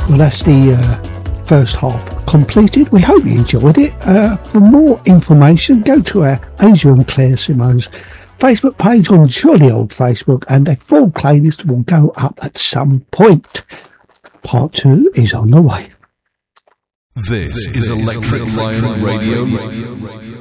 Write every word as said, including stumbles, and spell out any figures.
Well, that's the uh, first half completed. We hope you enjoyed it. Uh, for more information, go to our Asia and Claire Simone's Facebook page on Jolly Old Facebook, and a full playlist will go up at some point. Part two is on the way. This, this is Electric Lion Radio. Radio.